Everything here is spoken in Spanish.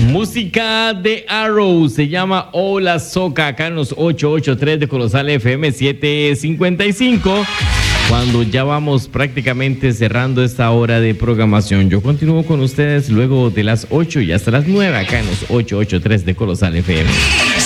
Música de Arrow se llama Hola Soca, acá en los 883 de Colosal FM 755. Cuando ya vamos prácticamente cerrando esta hora de programación, yo continúo con ustedes luego de las 8 y hasta las 9 acá en los 883 de Colosal FM.